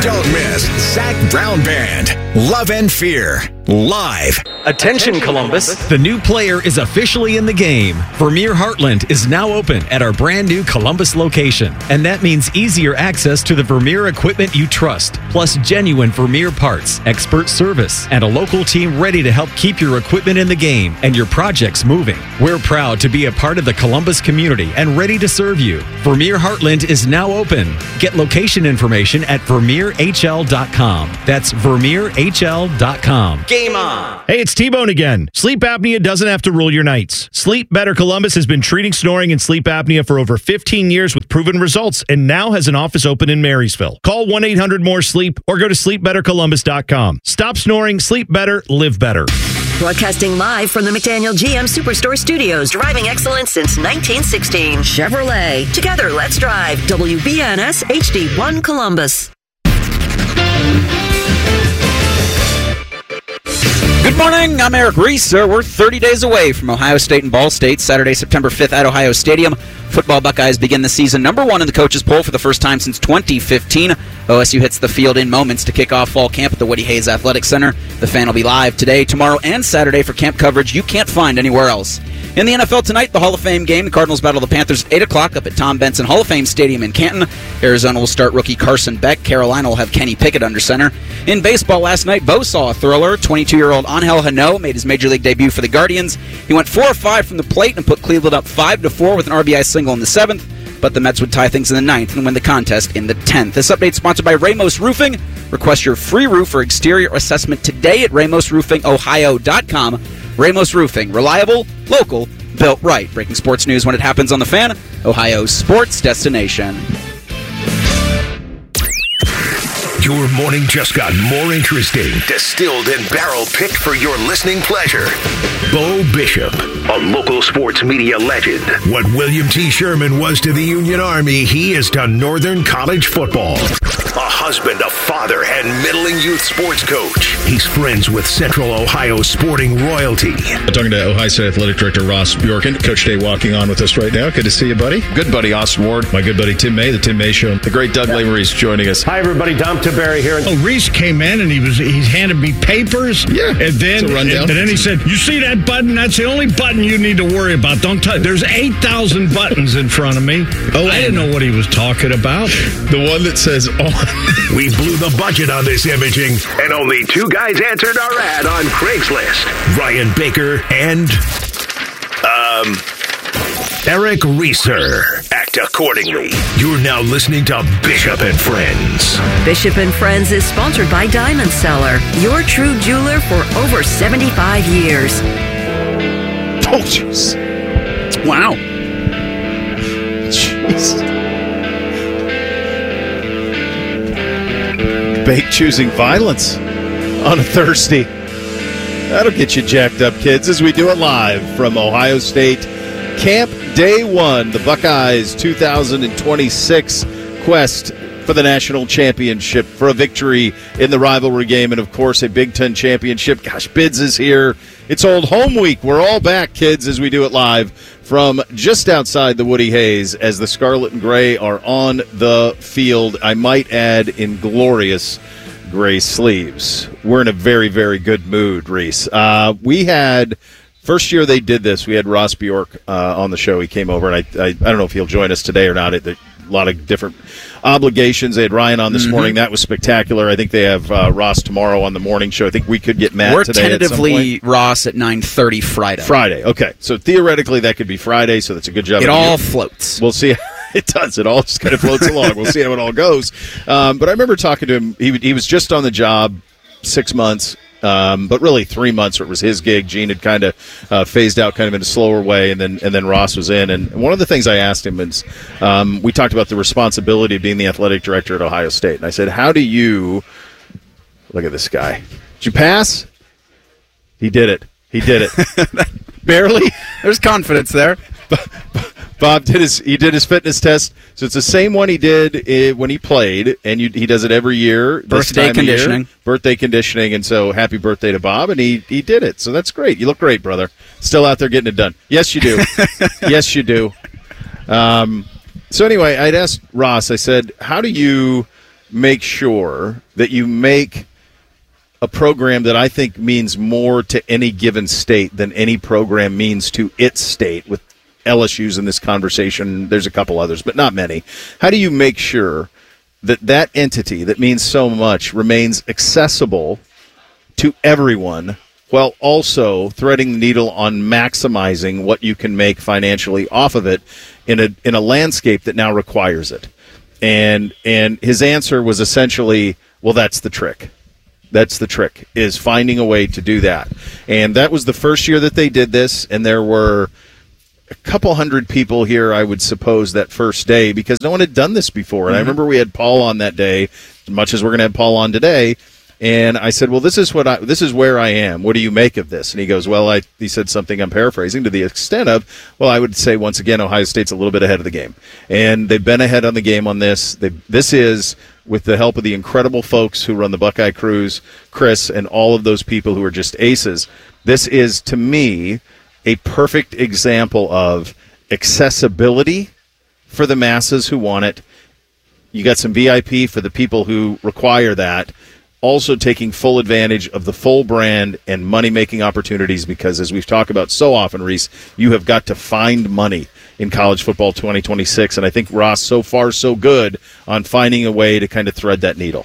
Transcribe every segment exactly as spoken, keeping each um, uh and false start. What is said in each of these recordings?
Don't miss Zach Brown Band, Love and Fear, live. Attention, Columbus. The new player is officially in the game. Vermeer Heartland is now open at our brand new Columbus location. And that means easier access to the Vermeer equipment you trust, plus genuine Vermeer parts, expert service, and a local team ready to help keep your equipment in the game and your projects moving. We're proud to be a part of the Columbus community and ready to serve you. Vermeer Heartland is now open. Get location information at vermeer h l dot com. That's vermeer h l dot com. Game on. Hey, it's T-Bone again. Sleep apnea doesn't have to rule your nights. Sleep Better Columbus has been treating snoring and sleep apnea for over fifteen years with proven results and now has an office open in Marysville. Call one eight hundred more sleep or go to sleep better columbus dot com. Stop snoring, sleep better, live better. Broadcasting live from the McDaniel G M Superstore Studios. Driving excellence since nineteen sixteen. Chevrolet. Together, let's drive. W B N S H D one Columbus. Good morning, I'm Eric Reese. We're thirty days away from Ohio State and Ball State. Saturday, September fifth at Ohio Stadium. Football Buckeyes begin the season number one in the coaches' poll for the first time since twenty fifteen. O S U hits the field in moments to kick off fall camp at the Woody Hayes Athletic Center. The Fan will be live today, tomorrow, and Saturday for camp coverage you can't find anywhere else. In the N F L tonight, the Hall of Fame game. The Cardinals battle the Panthers eight o'clock up at Tom Benson Hall of Fame Stadium in Canton. Arizona will start rookie Carson Beck. Carolina will have Kenny Pickett under center. In baseball last night, Bo saw a thriller. twenty-two-year-old Angel Hano made his major league debut for the Guardians. He went four or five from the plate and put Cleveland up five to four with an R B I single in the seventh. But the Mets would tie things in the ninth and win the contest in the tenth. This update is sponsored by Ramos Roofing. Request your free roof or exterior assessment today at ramos roofing ohio dot com. Ramos Roofing, reliable, local, built right. Breaking sports news when it happens on The Fan, Ohio's sports destination. Your morning just got more interesting, distilled and barrel-picked for your listening pleasure. Bo Bishop, a local sports media legend. What William T. Sherman was to the Union Army, he is to Northern College football. A husband, a father, and middling youth sports coach. He's friends with Central Ohio sporting royalty. I'm talking to Ohio State Athletic Director Ross Bjorken. Coach Day walking on with us right now. Good to see you, buddy. Good buddy, Austin Ward. My good buddy, Tim May, the Tim May Show. The great Doug Lavery's joining us. Hi, everybody. Dom Barry here. Oh, Reese came in and he was he handed me papers. Yeah, and then it's a rundown. And then he said, "You see that button? That's the only button you need to worry about. Don't touch. There's eight thousand buttons in front of me." Oh, I didn't know what he was talking about. The one that says on. We blew the budget on this imaging, and only two guys answered our ad on Craigslist: Ryan Baker and um. Eric Reeser. Act accordingly. You're now listening to Bishop and Friends. Bishop and Friends is sponsored by Diamond Seller, your true jeweler for over seventy-five years. Oh, jeez. Wow. Jeez. Bake choosing violence on a Thursday. That'll get you jacked up, kids, as we do it live from Ohio State Camp Day One, the Buckeyes two thousand twenty-six quest for the national championship, for a victory in the rivalry game, and of course a Big Ten championship. Gosh, Bids is here. It's old home week. We're all back, kids, as we do it live from just outside the Woody Hayes as the Scarlet and Gray are on the field. I might add, in glorious gray sleeves. We're in a very, very good mood, Reese. Uh, we had... First year they did this, we had Ross Bjork uh, on the show. He came over, and I, I I don't know if he'll join us today or not. It, a lot of different obligations. They had Ryan on this mm-hmm. morning. That was spectacular. I think they have uh, Ross tomorrow on the morning show. I think we could get Matt We're today tentatively at some point. Ross at nine thirty Friday. Friday, okay. So theoretically that could be Friday, so that's a good job. It all floats. We'll see. It does. It all just kind of floats along. We'll see how it all goes. Um, but I remember talking to him. He, he was just on the job six months. Um, but really three months where it was his gig. Gene had kind of uh, phased out kind of in a slower way, and then and then Ross was in. And one of the things I asked him is, um, we talked about the responsibility of being the athletic director at Ohio State. And I said, how do you – look at this guy. Did you pass? He did it. He did it. Barely. There's confidence there. Bob did his he did his fitness test, so it's the same one he did uh, when he played, and you, he does it every year. Birthday conditioning, year, birthday conditioning, and so happy birthday to Bob, and he he did it. So that's great. You look great, brother. Still out there getting it done. Yes, you do. Yes, you do. Um. So anyway, I'd asked Ross. I said, "How do you make sure that you make a program that I think means more to any given state than any program means to its state, with L S U's in this conversation? There's a couple others, but not many. How do you make sure that that entity that means so much remains accessible to everyone, while also threading the needle on maximizing what you can make financially off of it in a in a landscape that now requires it? And and his answer was essentially, well, that's the trick. That's the trick, is finding a way to do that. And that was the first year that they did this, and there were a couple hundred people here, I would suppose, that first day, because no one had done this before. And mm-hmm. I remember we had Paul on that day, as much as we're going to have Paul on today. And I said, well, this is what I, this is where I am. What do you make of this? And he goes, well, I, he said something I'm paraphrasing to the extent of, well, I would say, once again, Ohio State's a little bit ahead of the game. And they've been ahead on the game on this. They, this is, with the help of the incredible folks who run the Buckeye Cruise, Chris, and all of those people who are just aces, this is, to me, a perfect example of accessibility for the masses who want it. You got some V I P for the people who require that. Also taking full advantage of the full brand and money-making opportunities, because, as we've talked about so often, Reese, you have got to find money in college football twenty twenty-six. And I think Ross, so far, so good on finding a way to kind of thread that needle.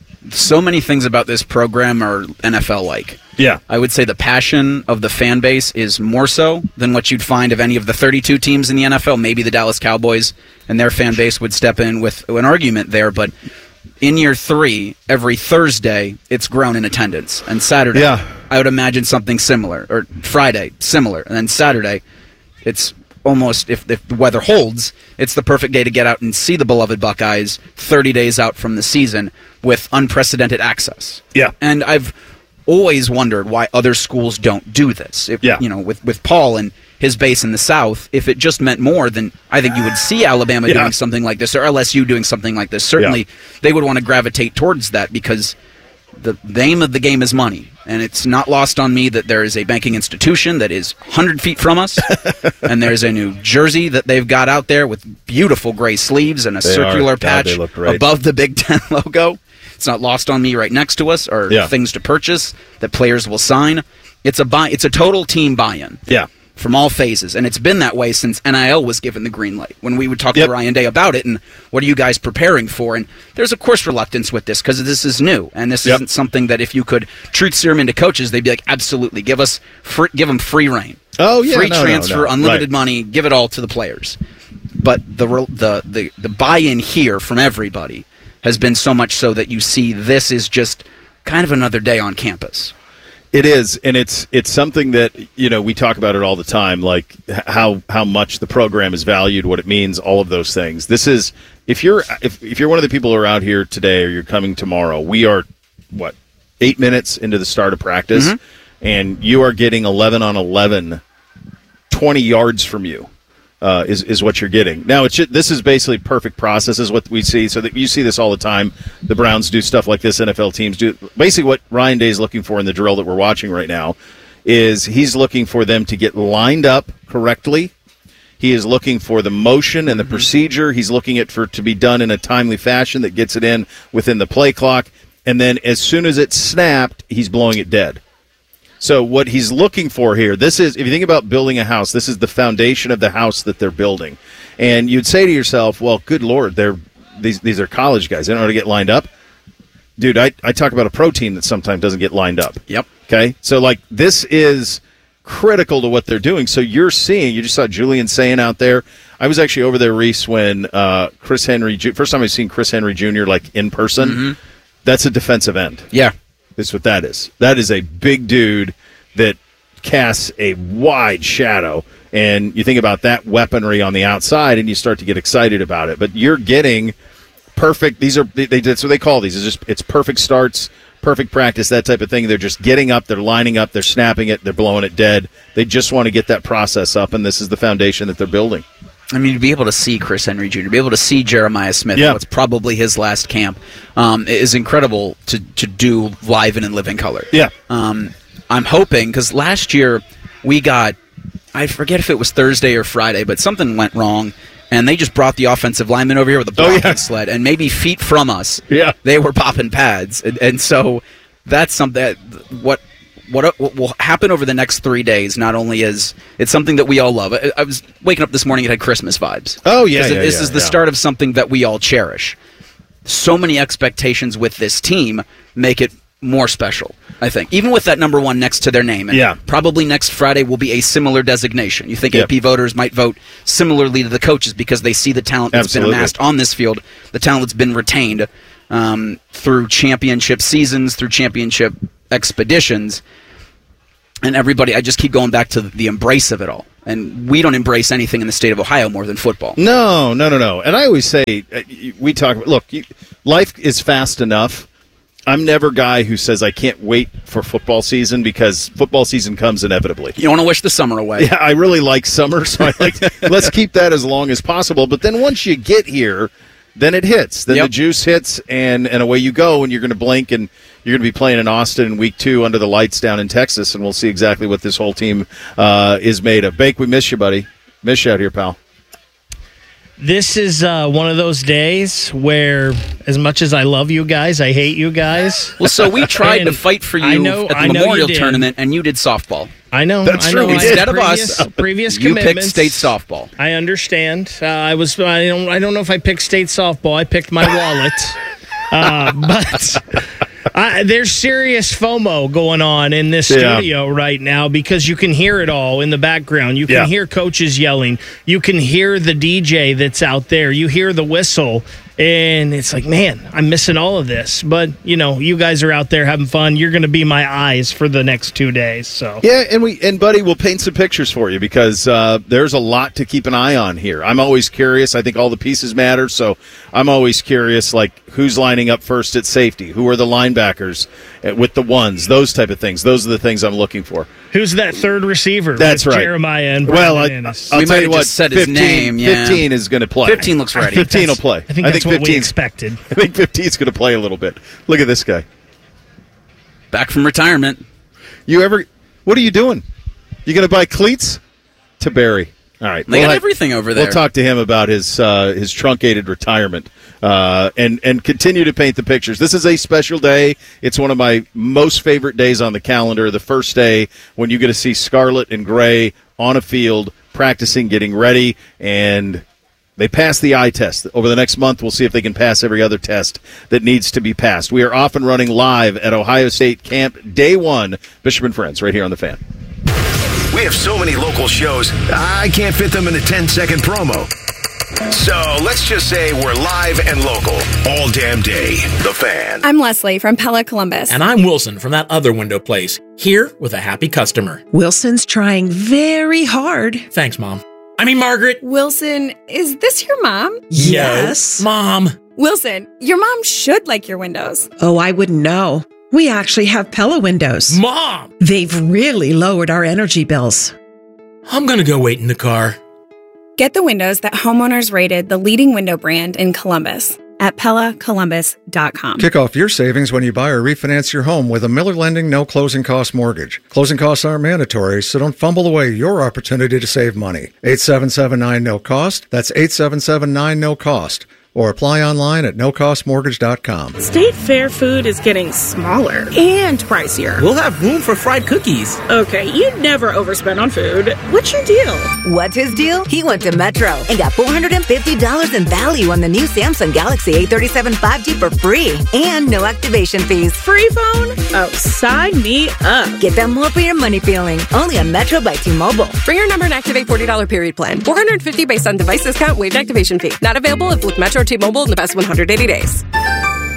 So many things about this program are N F L-like. Yeah. I would say the passion of the fan base is more so than what you'd find of any of the thirty-two teams in the N F L. Maybe the Dallas Cowboys and their fan base would step in with an argument there, but in year three, every Thursday, it's grown in attendance. And Saturday, yeah. I would imagine something similar. Or Friday, similar. And then Saturday, it's almost, if, if the weather holds, it's the perfect day to get out and see the beloved Buckeyes thirty days out from the season with unprecedented access. Yeah. And I've always wondered why other schools don't do this. If, yeah. You know, with, with Paul and his base in the South, if it just meant more, then I think you would see Alabama yeah. doing something like this, or L S U doing something like this. Certainly, yeah. they would want to gravitate towards that, because the name of the game is money. And it's not lost on me that there is a banking institution that is one hundred feet from us, and there's a new jersey that they've got out there with beautiful gray sleeves and a they circular are. patch God, above the Big Ten logo. It's not lost on me right next to us, or yeah. things to purchase that players will sign. It's a buy. It's a total team buy-in. Yeah. From all phases, and it's been that way since N I L was given the green light. When we would talk yep. to Ryan Day about it, and what are you guys preparing for? And there's, of course, reluctance with this, because this is new, and this yep. isn't something that if you could truth serum into coaches, they'd be like, absolutely, give us free, give them free reign. Oh yeah, free no, transfer, no, no. unlimited right. money, give it all to the players. But the the the the buy-in here from everybody has been so much so that you see this is just kind of another day on campus. It is, and it's it's something that, you know, we talk about it all the time, like how how much the program is valued, what it means, all of those things. This is, if you're if if you're one of the people who are out here today, or you're coming tomorrow, we are what eight minutes into the start of practice, mm-hmm. and you are getting eleven on eleven, twenty yards from you. Uh, is is what you're getting. Now, it's just, this is basically perfect process, is what we see. So that you see this all the time. The Browns do stuff like this. N F L teams do. Basically, what Ryan Day is looking for in the drill that we're watching right now is he's looking for them to get lined up correctly. He is looking for the motion and the mm-hmm. procedure. He's looking at for to be done in a timely fashion that gets it in within the play clock. And then as soon as it's snapped, he's blowing it dead. So what he's looking for here, this is, if you think about building a house, this is the foundation of the house that they're building. And you'd say to yourself, well, good Lord, they're these these are college guys. They don't know how to get lined up. Dude, I, I talk about a pro team that sometimes doesn't get lined up. Yep. Okay? So, like, this is critical to what they're doing. So you're seeing, you just saw Julian saying out there. I was actually over there, Reese, when uh, Chris Henry, first time I've seen Chris Henry Junior, like, in person. Mm-hmm. That's a defensive end. Yeah. That's what that is. That is a big dude that casts a wide shadow. And you think about that weaponry on the outside, and you start to get excited about it. But you're getting perfect. These are they, they, that's what they call these. It's just it's perfect starts, perfect practice, that type of thing. They're just getting up, they're lining up, they're snapping it, they're blowing it dead. They just want to get that process up, and this is the foundation that they're building. I mean, to be able to see Chris Henry Junior, to be able to see Jeremiah Smith, yeah. what's probably his last camp, um, is incredible to, to do live and in living color. Yeah. Um, I'm hoping, because last year we got, I forget if it was Thursday or Friday, but something went wrong, and they just brought the offensive lineman over here with a blocking oh, yeah. sled, and maybe feet from us, yeah. they were popping pads. And, and so that's something that what, what what will happen over the next three days, not only is it's something that we all love. I, I was waking up this morning, it had Christmas vibes. Oh, yeah, it, yeah This yeah, is the yeah. start of something that we all cherish. So many expectations with this team make it more special, I think. Even with that number one next to their name. And yeah. probably next Friday will be a similar designation. You think yep. A P voters might vote similarly to the coaches because they see the talent that's Absolutely. been amassed on this field, the talent that's been retained um, through championship seasons, through championship expeditions. And everybody, I just keep going back to the embrace of it all. And we don't embrace anything in the state of Ohio more than football. No, no, no, no. And I always say, we talk, look, life is fast enough. I'm never a guy who says I can't wait for football season because football season comes inevitably. You don't want to wish the summer away. Yeah, I really like summer, so I like let's keep that as long as possible. But then once you get here, then it hits. Then yep. the juice hits, and, and away you go, and you're going to blink, and you're going to be playing in Austin in week two under the lights down in Texas, and we'll see exactly what this whole team uh, is made of. Bake, we miss you, buddy. Miss you out here, pal. This is uh, one of those days where, as much as I love you guys, I hate you guys. Well, so we tried to fight for you know, at the I know Memorial you did. Tournament, and you did softball. I know. That's I true. know. We I did. Instead of previous, us, previous you commitments. picked state softball. I understand. Uh, I was. I don't. I don't know if I picked state softball. I picked my wallet. uh, but I, there's serious FOMO going on in this Yeah. studio right now because you can hear it all in the background. You can Yeah. hear coaches yelling. You can hear the D J that's out there. You hear the whistle. And it's like, man, I'm missing all of this. But, you know, you guys are out there having fun. You're going to be my eyes for the next two days. So Yeah, and we and buddy, we'll paint some pictures for you because uh, there's a lot to keep an eye on here. I'm always curious. I think all the pieces matter, so I'm always curious, like who's lining up first at safety, who are the linebackers with the ones, those type of things. Those are the things I'm looking for. Who's that third receiver? That's with right. Jeremiah and well, I, Brandon I'll Ennis? We tell might you have what. just said his fifteen, name, yeah. fifteen is going to play. fifteen looks ready. fifteen will That's- play. I think that's what we fifteen expected. I think fifteen is going to play a little bit. Look at this guy. Back from retirement. You ever? What are you doing? You going to buy cleats to Barry? All right, They we'll got have- everything over there. We'll talk to him about his uh, his truncated retirement uh, and and continue to paint the pictures. This is a special day. It's one of my most favorite days on the calendar. The first day when you get to see Scarlet and Gray on a field practicing, getting ready, and they pass the eye test. Over the next month, we'll see if they can pass every other test that needs to be passed. We are off and running live at Ohio State Camp Day One. Bishop and Friends, right here on The Fan. We have so many local shows, I can't fit them in a ten-second promo. So let's just say we're live and local all damn day. The Fan. I'm Leslie from Pella Columbus. And I'm Wilson from that other window place, here with a happy customer. Wilson's trying very hard. Thanks, Mom. I mean, Margaret. Wilson, is this your mom? Yes. No, Mom. Wilson, your mom should like your windows. Oh, I wouldn't know. We actually have Pella windows. Mom! They've really lowered our energy bills. I'm going to go wait in the car. Get the windows that homeowners rated the leading window brand in Columbus at Pella Columbus dot com. Kick off your savings when you buy or refinance your home with a Miller Lending no closing cost mortgage. Closing costs aren't mandatory, so don't fumble away your opportunity to save money. eight seven seven nine no cost. That's eight seven seven nine no cost. Or apply online at no cost mortgage dot com. State Fair food is getting smaller and pricier. We'll have room for fried cookies. Okay, you never overspend on food. What's your deal? What's his deal? He went to Metro and got four hundred fifty dollars in value on the new Samsung Galaxy A thirty-seven five G for free and no activation fees. Free phone? Oh, sign me up. Get that more for your money feeling. Only on Metro by T-Mobile. Bring your number and activate forty dollars period plan. four hundred fifty dollars based on device discount, waived activation fee. Not available if with Metro or T-Mobile in the past one hundred eighty days.